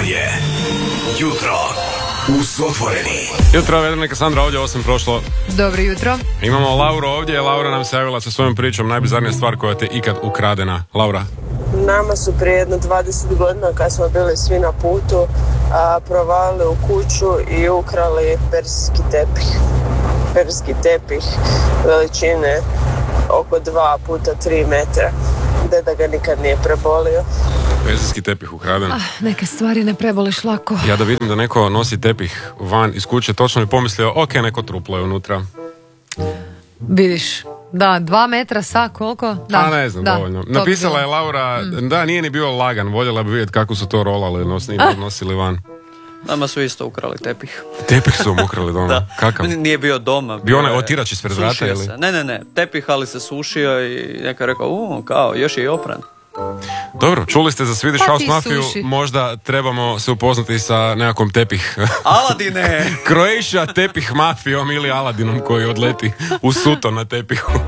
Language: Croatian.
je Jutro uz Otvoreni. Jutro, Vedrana Kasandra ovdje, 8 prošlo. Dobro jutro. Imamo Lauru ovdje, Laura nam se javila sa svojom pričom, najbizarnija stvar koja te ikad ukradena. Laura. Nama su prije jedno 20 godina kad smo bili svi na putu provalili u kuću i ukrali perzijski tepih. Perzijski tepih veličine oko 2 puta 3 metra. Deda ga nikad nije prebolio. Perzijski tepih ukraden. Neke stvari ne preboliš lako. Ja da vidim da neko nosi tepih van iz kuće, točno mi pomislio, ok, neko truplo je unutra. Vidiš, da, 2 metra sa koliko? Da, ne znam, dovoljno. Napisala je Laura, da, nije ni bio lagan, voljela bi vidjeti kako su to rolali, nosili van. Nama su isto ukrali tepih. Tepih su ukrali doma? Da. Kakav? Nije bio doma. Bio onaj otirač ispred vrata ili? Ne, tepih ali se sušio i neka rekao, kao, još je i opran. Dobro, čuli ste za Swedish Pa House ti Mafiju, suši. možda trebamo se upoznati sa nekakvom tepih. Aladine! Croatia tepih mafijom ili Aladinom koji odleti u suto na tepihu.